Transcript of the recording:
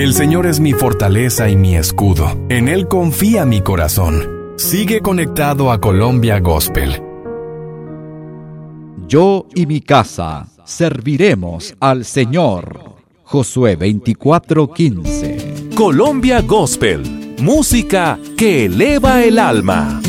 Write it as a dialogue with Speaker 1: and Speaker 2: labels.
Speaker 1: El Señor es mi fortaleza y mi escudo. En Él confía mi corazón. Sigue conectado a Colombia Gospel.
Speaker 2: Yo y mi casa serviremos al Señor. Josué 24:15.
Speaker 3: Colombia Gospel, música que eleva el alma.